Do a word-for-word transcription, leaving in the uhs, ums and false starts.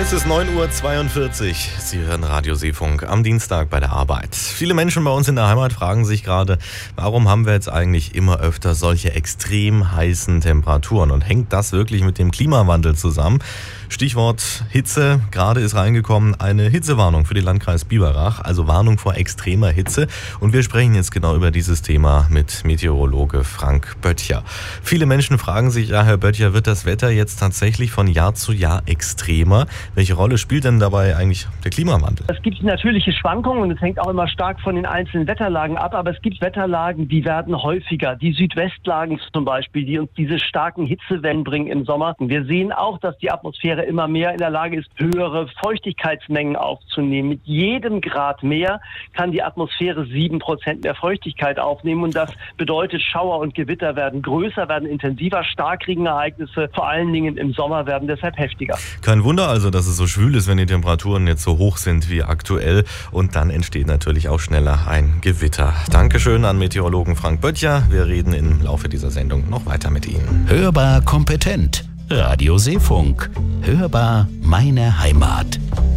Es ist neun Uhr zweiundvierzig. Sie hören Radio Seefunk am Dienstag bei der Arbeit. Viele Menschen bei uns in der Heimat fragen sich gerade, warum haben wir jetzt eigentlich immer öfter solche extrem heißen Temperaturen? Und hängt das wirklich mit dem Klimawandel zusammen? Stichwort Hitze. Gerade ist reingekommen eine Hitzewarnung für den Landkreis Biberach, also Warnung vor extremer Hitze. Und wir sprechen jetzt genau über dieses Thema mit Meteorologe Frank Böttcher. Viele Menschen fragen sich, ja, Herr Böttcher, wird das Wetter jetzt tatsächlich von Jahr zu Jahr extremer? Welche Rolle spielt denn dabei eigentlich der Klimawandel? Es gibt natürliche Schwankungen und es hängt auch immer stark von den einzelnen Wetterlagen ab, aber es gibt Wetterlagen, die werden häufiger. Die Südwestlagen zum Beispiel, die uns diese starken Hitzewellen bringen im Sommer. Wir sehen auch, dass die Atmosphäre immer mehr in der Lage ist, höhere Feuchtigkeitsmengen aufzunehmen. Mit jedem Grad mehr kann die Atmosphäre sieben Prozent mehr Feuchtigkeit aufnehmen und das bedeutet, Schauer und Gewitter werden größer, werden intensiver, Starkregenereignisse vor allen Dingen im Sommer werden deshalb heftiger. Kein Wunder also, dass es so schwül ist, wenn die Temperaturen jetzt so hoch sind wie aktuell, und dann entsteht natürlich auch schneller ein Gewitter. Dankeschön an Meteorologen Frank Böttcher. Wir reden im Laufe dieser Sendung noch weiter mit Ihnen. Hörbar kompetent. Radio Seefunk. Hörbar meine Heimat.